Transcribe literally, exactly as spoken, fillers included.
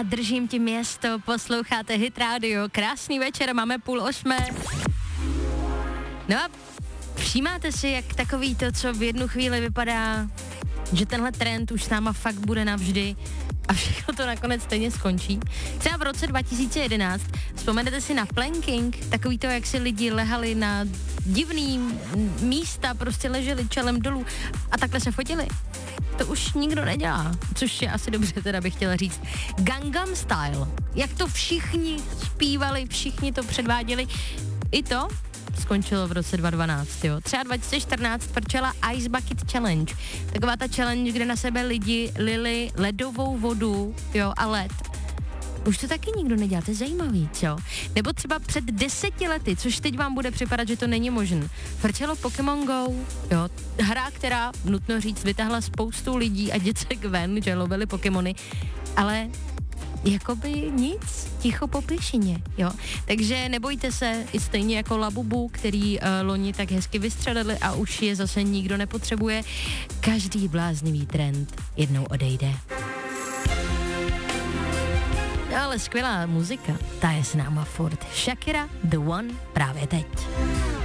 a držím ti město, posloucháte Hit Radio, krásný večer, máme půl osmé. No a všímáte si, jak takový to, co v jednu chvíli vypadá, že tenhle trend už s náma fakt bude navždy a všechno to nakonec stejně skončí. Třeba v roce dva tisíce jedenáct, vzpomenete si na planking, takový to, jak si lidi lehali na divný místa, prostě leželi čelem dolů a takhle se fotili. To už nikdo nedělá, což je asi dobře, teda bych chtěla říct. Gangnam Style, jak to všichni zpívali, všichni to předváděli, i to skončilo v roce dva tisíce dvanáct, jo. Třeba dva tisíce čtrnáct frčela Ice Bucket Challenge. Taková ta challenge, kde na sebe lidi lili ledovou vodu, jo, a led. Už to taky nikdo nedělá, to je zajímavý, jo. Nebo třeba před deseti lety, což teď vám bude připadat, že to není možné. Frčelo Pokémon Go, jo. Hra, která, nutno říct, vytáhla spoustu lidí a děcek ven, že lovili Pokémony, ale jakoby nic, ticho po pěšině, jo. Takže nebojte se, i stejně jako Labubu, který uh, loni tak hezky vystřelili a už je zase nikdo nepotřebuje. Každý bláznivý trend jednou odejde. Ale skvělá muzika, ta je s náma furt. Shakira, The One, právě teď.